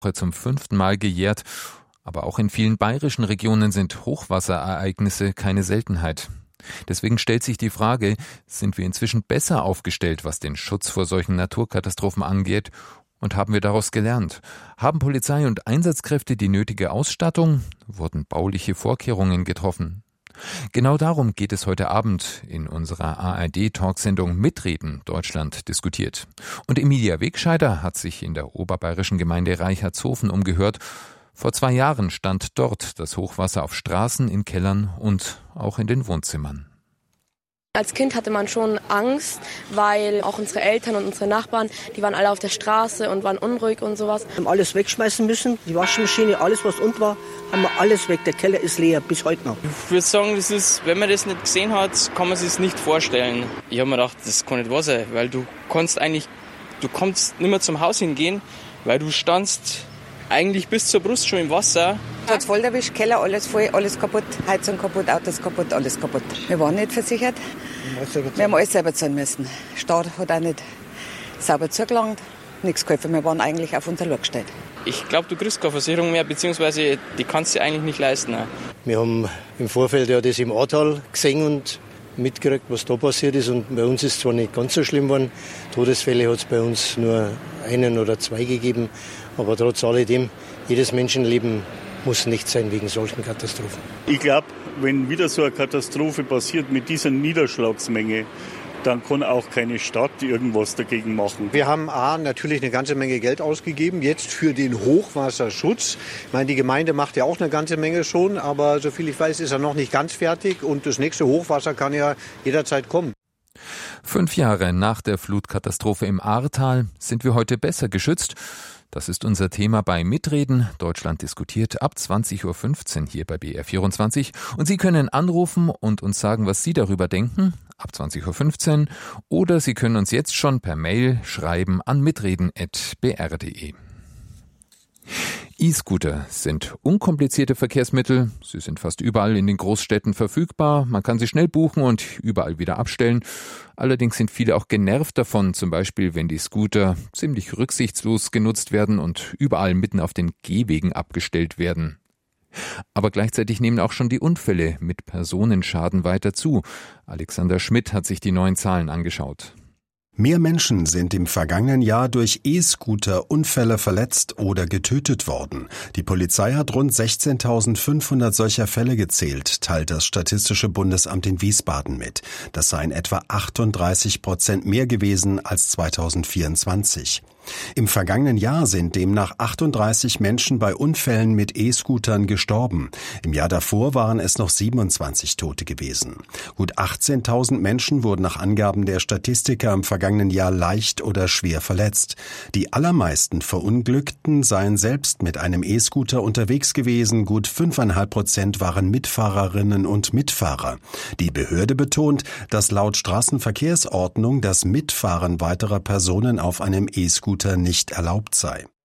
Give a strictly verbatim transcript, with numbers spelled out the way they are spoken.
zum fünften Mal gejährt. Aber auch in vielen bayerischen Regionen sind Hochwasserereignisse keine Seltenheit. Deswegen stellt sich die Frage, sind wir inzwischen besser aufgestellt, was den Schutz vor solchen Naturkatastrophen angeht? Und haben wir daraus gelernt? Haben Polizei und Einsatzkräfte die nötige Ausstattung? Wurden bauliche Vorkehrungen getroffen? Genau darum geht es heute Abend in unserer A R D-Talksendung Mitreden Deutschland diskutiert. Und Emilia Wegscheider hat sich in der oberbayerischen Gemeinde Reichertshofen umgehört. Vor zwei Jahren stand dort das Hochwasser auf Straßen, in Kellern und auch in den Wohnzimmern. Als Kind hatte man schon Angst, weil auch unsere Eltern und unsere Nachbarn, die waren alle auf der Straße und waren unruhig und sowas. Wir haben alles wegschmeißen müssen, die Waschmaschine, alles was unten war, haben wir alles weg. Der Keller ist leer, bis heute noch. Ich würde sagen, das ist, wenn man das nicht gesehen hat, kann man sich das nicht vorstellen. Ich habe mir gedacht, das kann nicht wahr sein, weil du kannst eigentlich, du kannst nicht mehr zum Haus hingehen, weil du standst eigentlich bis zur Brust schon im Wasser. Es hat voll erwischt, Keller, alles voll, alles kaputt, Heizung kaputt, Autos kaputt, alles kaputt. Wir waren nicht versichert. Wir haben alles selber zahlen müssen. Der Staat hat auch nicht sauber zugelangt, nichts geholfen. Wir waren eigentlich auf unser Loch gestellt. Ich glaube, du kriegst keine Versicherung mehr, beziehungsweise die kannst du eigentlich nicht leisten. Wir haben im Vorfeld ja das im Ahrtal gesehen und mitgekriegt, was da passiert ist. Und bei uns ist es zwar nicht ganz so schlimm geworden. Todesfälle hat es bei uns nur einen oder zwei gegeben. Aber trotz alledem, jedes Menschenleben muss nicht sein wegen solchen Katastrophen. Ich glaube, wenn wieder so eine Katastrophe passiert mit dieser Niederschlagsmenge, dann kann auch keine Stadt irgendwas dagegen machen. Wir haben A, natürlich eine ganze Menge Geld ausgegeben, jetzt für den Hochwasserschutz. Ich meine, die Gemeinde macht ja auch eine ganze Menge schon, aber soviel ich weiß, ist er noch nicht ganz fertig und das nächste Hochwasser kann ja jederzeit kommen. Fünf Jahre nach der Flutkatastrophe im Ahrtal sind wir heute besser geschützt. Das ist unser Thema bei Mitreden. Deutschland diskutiert ab zwanzig Uhr fünfzehn hier bei B R vierundzwanzig. Und Sie können anrufen und uns sagen, was Sie darüber denken, ab zwanzig Uhr fünfzehn. Oder Sie können uns jetzt schon per Mail schreiben an mitreden at b r punkt d e. E-Scooter sind unkomplizierte Verkehrsmittel. Sie sind fast überall in den Großstädten verfügbar. Man kann sie schnell buchen und überall wieder abstellen. Allerdings sind viele auch genervt davon, zum Beispiel wenn die Scooter ziemlich rücksichtslos genutzt werden und überall mitten auf den Gehwegen abgestellt werden. Aber gleichzeitig nehmen auch schon die Unfälle mit Personenschaden weiter zu. Alexander Schmidt hat sich die neuen Zahlen angeschaut. Mehr Menschen sind im vergangenen Jahr durch E-Scooter-Unfälle verletzt oder getötet worden. Die Polizei hat rund sechzehntausendfünfhundert solcher Fälle gezählt, teilt das Statistische Bundesamt in Wiesbaden mit. Das seien etwa achtunddreißig Prozent mehr gewesen als zweitausendvierundzwanzig. Im vergangenen Jahr sind demnach achtunddreißig Menschen bei Unfällen mit E-Scootern gestorben. Im Jahr davor waren es noch siebenundzwanzig Tote gewesen. Gut achtzehntausend Menschen wurden nach Angaben der Statistiker im vergangenen Jahr leicht oder schwer verletzt. Die allermeisten Verunglückten seien selbst mit einem E-Scooter unterwegs gewesen. Gut fünfeinhalb Prozent waren Mitfahrerinnen und Mitfahrer. Die Behörde betont, dass laut Straßenverkehrsordnung das Mitfahren weiterer Personen auf einem E-Scooter nicht erlaubt sei.